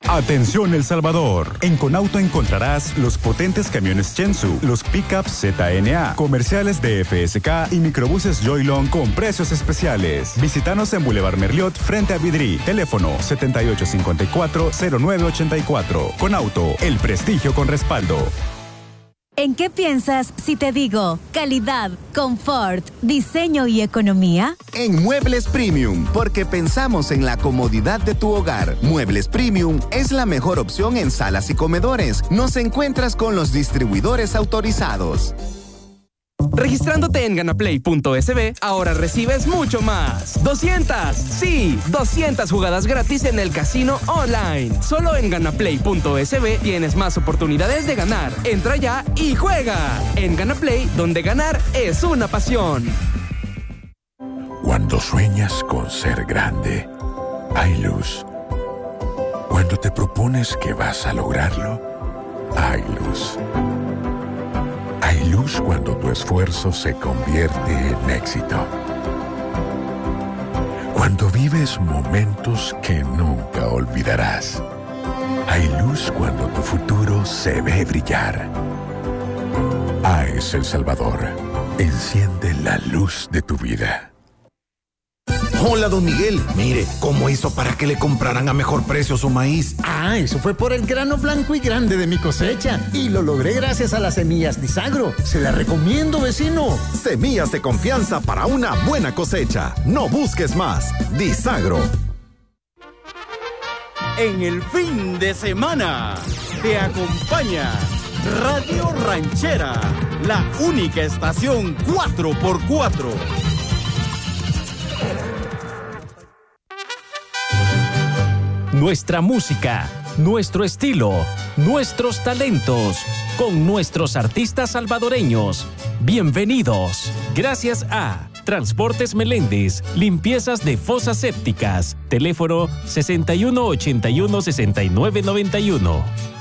Atención El Salvador. En Conauto encontrarás los potentes camiones Chensu, los pickups ZNA, comerciales de FSK y microbuses Joylon con precios especiales. Visítanos en Boulevard Merliot frente a Vidri. Teléfono 7854-0984. Conauto, el prestigio con respaldo. ¿En qué piensas si te digo calidad, confort, diseño y economía? En Muebles Premium, porque pensamos en la comodidad de tu hogar. Muebles Premium es la mejor opción en salas y comedores. Nos encuentras con los distribuidores autorizados. Registrándote en ganaplay.sb, ahora recibes mucho más. 200 jugadas gratis en el casino online. Solo en ganaplay.sb tienes más oportunidades de ganar. Entra ya y juega. En Ganaplay, donde ganar es una pasión. Cuando sueñas con ser grande, hay luz. Cuando te propones que vas a lograrlo, hay luz. Hay luz cuando tu esfuerzo se convierte en éxito. Cuando vives momentos que nunca olvidarás. Hay luz cuando tu futuro se ve brillar. AES El Salvador. Enciende la luz de tu vida. Hola, don Miguel. Mire, ¿cómo hizo para que le compraran a mejor precio su maíz? Ah, eso fue por el grano blanco y grande de mi cosecha. Y lo logré gracias a las semillas Disagro. Se las recomiendo, vecino. Semillas de confianza para una buena cosecha. No busques más. Disagro. En el fin de semana te acompaña Radio Ranchera, la única estación 4x4. Nuestra música, nuestro estilo, nuestros talentos, con nuestros artistas salvadoreños. Bienvenidos. Gracias a Transportes Meléndez, limpiezas de fosas sépticas. Teléfono 6181-6991.